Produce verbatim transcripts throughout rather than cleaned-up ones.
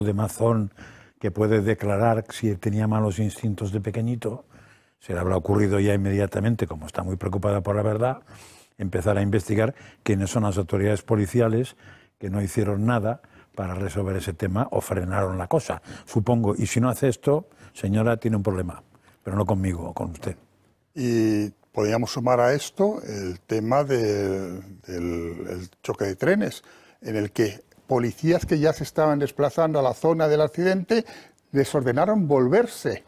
de mazón que puede declarar si tenía malos instintos de pequeñito, se le habrá ocurrido ya inmediatamente, como está muy preocupada por la verdad, empezar a investigar quiénes son las autoridades policiales que no hicieron nada para resolver ese tema o frenaron la cosa, supongo. Y si no hace esto, señora, tiene un problema, pero no conmigo, con usted. Y podríamos sumar a esto el tema de, del el choque de trenes, en el que policías que ya se estaban desplazando a la zona del accidente les ordenaron volverse.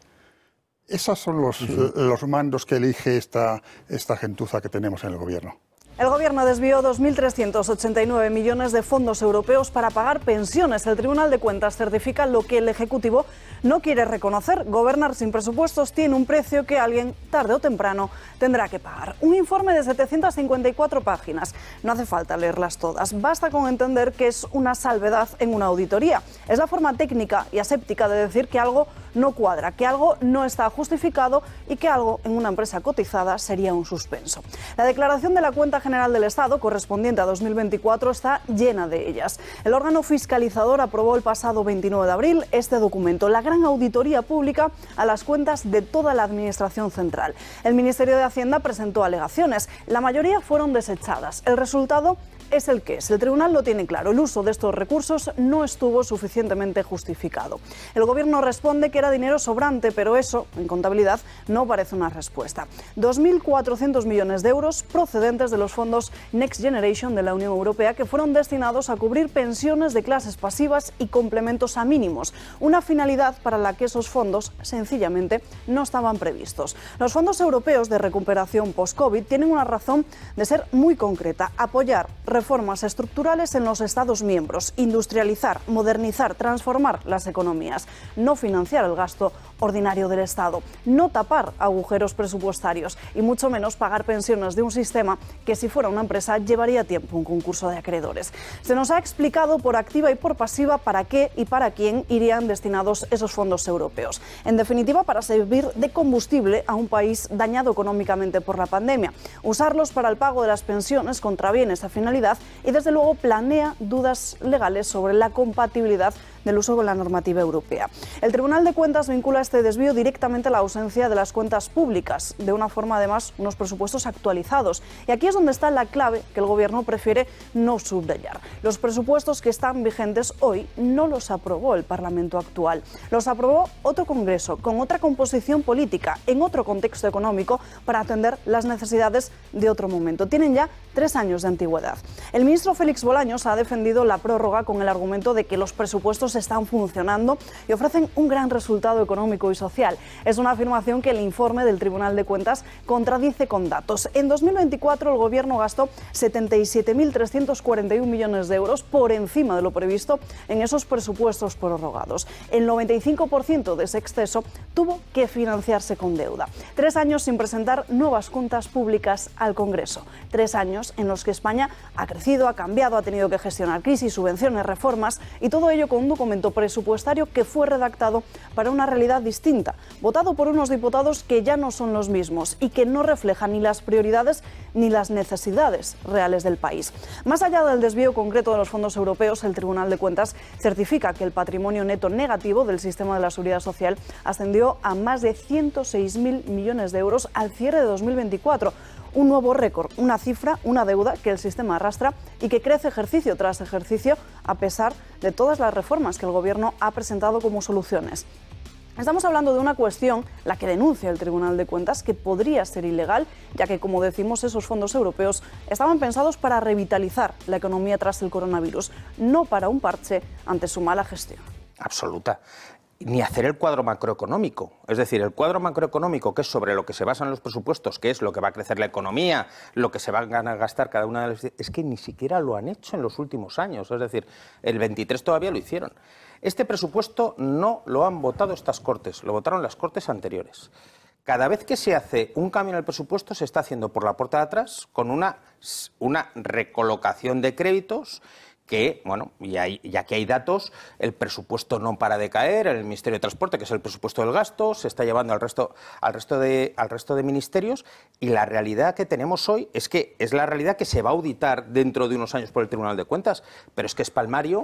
Esos son los, sí. los mandos que elige esta, esta gentuza que tenemos en el gobierno. El Gobierno desvió dos mil trescientos ochenta y nueve millones de fondos europeos para pagar pensiones. El Tribunal de Cuentas certifica lo que el Ejecutivo no quiere reconocer. Gobernar sin presupuestos tiene un precio que alguien, tarde o temprano, tendrá que pagar. Un informe de setecientas cincuenta y cuatro páginas. No hace falta leerlas todas. Basta con entender que es una salvedad en una auditoría. Es la forma técnica y aséptica de decir que algo no cuadra, que algo no está justificado y que algo en una empresa cotizada sería un suspenso. La declaración de la Cuenta General del Estado, correspondiente a dos mil veinticuatro, está llena de ellas. El órgano fiscalizador aprobó el pasado veintinueve de abril este documento, la gran auditoría pública a las cuentas de toda la Administración central. El Ministerio de Hacienda presentó alegaciones, la mayoría fueron desechadas. El resultado es el que es. El tribunal lo tiene claro. El uso de estos recursos no estuvo suficientemente justificado. El gobierno responde que era dinero sobrante, pero eso, en contabilidad, no parece una respuesta. dos mil cuatrocientos millones de euros procedentes de los fondos Next Generation de la Unión Europea que fueron destinados a cubrir pensiones de clases pasivas y complementos a mínimos. Una finalidad para la que esos fondos, sencillamente, no estaban previstos. Los fondos europeos de recuperación post-COVID tienen una razón de ser muy concreta: apoyar reformas estructurales en los Estados miembros, industrializar, modernizar, transformar las economías, no financiar el gasto ordinario del Estado, no tapar agujeros presupuestarios y mucho menos pagar pensiones de un sistema que, si fuera una empresa, llevaría tiempo un concurso de acreedores. Se nos ha explicado por activa y por pasiva para qué y para quién irían destinados esos fondos europeos. En definitiva, para servir de combustible a un país dañado económicamente por la pandemia, usarlos para el pago de las pensiones contraviene esa finalidad y, desde luego, planea dudas legales sobre la compatibilidad del uso con la normativa europea. El Tribunal de Cuentas vincula este desvío directamente a la ausencia de las cuentas públicas, de una forma, además, unos presupuestos actualizados. Y aquí es donde está la clave que el Gobierno prefiere no subrayar. Los presupuestos que están vigentes hoy no los aprobó el Parlamento actual. Los aprobó otro Congreso, con otra composición política, en otro contexto económico, para atender las necesidades de otro momento. Tienen ya tres años de antigüedad. El ministro Félix Bolaños ha defendido la prórroga con el argumento de que los presupuestos están funcionando y ofrecen un gran resultado económico y social. Es una afirmación que el informe del Tribunal de Cuentas contradice con datos. En dos mil veinticuatro el Gobierno gastó setenta y siete mil trescientos cuarenta y uno millones de euros por encima de lo previsto en esos presupuestos prorrogados. El noventa y cinco por ciento de ese exceso tuvo que financiarse con deuda. Tres años sin presentar nuevas cuentas públicas al Congreso. Tres años en los que España ha crecido, ha cambiado, ha tenido que gestionar crisis, subvenciones, reformas, y todo ello con un documento presupuestario que fue redactado para una realidad distinta, votado por unos diputados que ya no son los mismos y que no reflejan ni las prioridades ni las necesidades reales del país. Más allá del desvío concreto de los fondos europeos, el Tribunal de Cuentas certifica que el patrimonio neto negativo del sistema de la Seguridad Social ascendió a más de ciento seis mil millones de euros al cierre de dos mil veinticuatro. Un nuevo récord, una cifra, una deuda que el sistema arrastra y que crece ejercicio tras ejercicio a pesar de todas las reformas que el Gobierno ha presentado como soluciones. Estamos hablando de una cuestión, la que denuncia el Tribunal de Cuentas, que podría ser ilegal, ya que, como decimos, esos fondos europeos estaban pensados para revitalizar la economía tras el coronavirus, no para un parche ante su mala gestión. Absoluta. Ni hacer el cuadro macroeconómico. Es decir, el cuadro macroeconómico, que es sobre lo que se basan los presupuestos, que es lo que va a crecer la economía, lo que se van a gastar cada una de las... Es que ni siquiera lo han hecho en los últimos años. Es decir, el veintitrés todavía lo hicieron. Este presupuesto no lo han votado estas Cortes, lo votaron las Cortes anteriores. Cada vez que se hace un cambio en el presupuesto se está haciendo por la puerta de atrás con una, una recolocación de créditos que, bueno, y hay, ya que hay datos, el presupuesto no para de caer, en el Ministerio de Transporte, que es el presupuesto del gasto, se está llevando al resto, al resto de, al resto de ministerios, y la realidad que tenemos hoy es que es la realidad que se va a auditar dentro de unos años por el Tribunal de Cuentas, pero es que es palmario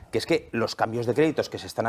que es que los cambios de créditos que se están